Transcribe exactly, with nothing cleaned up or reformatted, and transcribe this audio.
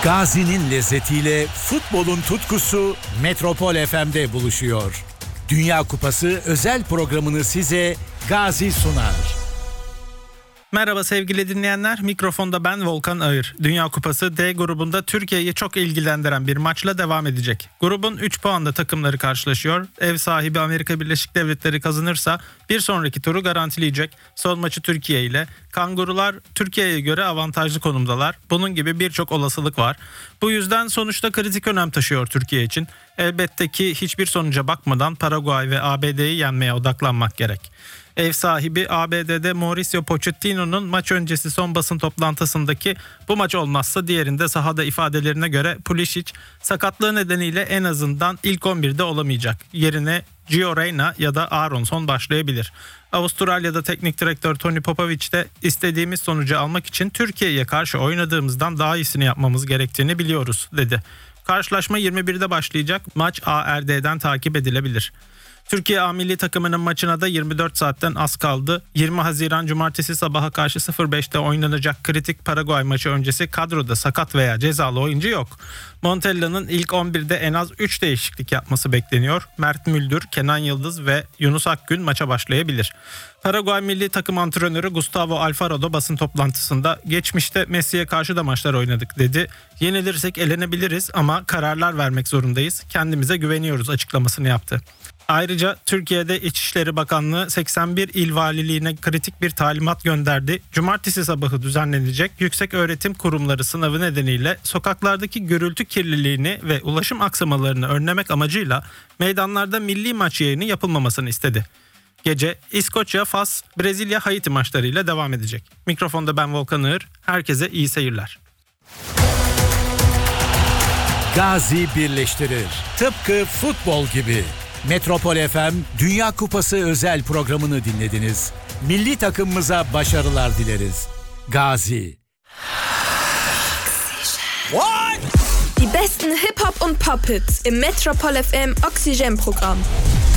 Gazi'nin lezzetiyle futbolun tutkusu Metropol F M'de buluşuyor. Dünya Kupası özel programını size Gazi sunar. Merhaba sevgili dinleyenler, mikrofonda ben Volkan Ağır. Dünya Kupası D grubunda Türkiye'yi çok ilgilendiren bir maçla devam edecek. Grubun üç puanla takımları karşılaşıyor. Ev sahibi Amerika Birleşik Devletleri kazanırsa bir sonraki turu garantileyecek. Son maçı Türkiye ile. Kangurular Türkiye'ye göre avantajlı konumdalar. Bunun gibi birçok olasılık var. Bu yüzden sonuçta kritik önem taşıyor Türkiye için. Elbette ki hiçbir sonuca bakmadan Paraguay ve A B D'yi yenmeye odaklanmak gerek. Ev sahibi A B D'de Mauricio Pochettino'nun maç öncesi son basın toplantısındaki bu maç olmazsa diğerinde sahada ifadelerine göre Pulisic sakatlığı nedeniyle en azından ilk on birde olamayacak. Yerine Gio Reyna ya da Aronson başlayabilir. Avustralya'da teknik direktör Tony Popovic de istediğimiz sonucu almak için Türkiye'ye karşı oynadığımızdan daha iyisini yapmamız gerektiğini biliyoruz dedi. Karşılaşma yirmi birde başlayacak. Maç A R D'den takip edilebilir. Türkiye A milli takımının maçına da yirmi dört saatten az kaldı. yirmi Haziran Cumartesi sabaha karşı sıfır beşte oynanacak kritik Paraguay maçı öncesi kadroda sakat veya cezalı oyuncu yok. Montella'nın ilk on birde en az üç değişiklik yapması bekleniyor. Mert Müldür, Kenan Yıldız ve Yunus Akgün maça başlayabilir. Paraguay milli takım antrenörü Gustavo Alfaro da basın toplantısında geçmişte Messi'ye karşı da maçlar oynadık dedi. Yenilirsek elenebiliriz ama kararlar vermek zorundayız. Kendimize güveniyoruz açıklamasını yaptı. Ayrıca Türkiye'de İçişleri Bakanlığı seksen bir il valiliğine kritik bir talimat gönderdi. Cumartesi sabahı düzenlenecek yükseköğretim kurumları sınavı nedeniyle sokaklardaki gürültü kirliliğini ve ulaşım aksamalarını önlemek amacıyla meydanlarda milli maç yayını yapılmamasını istedi. Gece İskoçya, Fas, Brezilya, Haiti maçlarıyla devam edecek. Mikrofonda ben Volkan Ağır. Herkese iyi seyirler. Gazi birleştirir. Tıpkı futbol gibi. Metropol F M Dünya Kupası özel programını dinlediniz. Milli takımımıza başarılar dileriz. Gazi. Die besten Hip-Hop und Pop-Hits im Metropol F M Oxygen-Programm.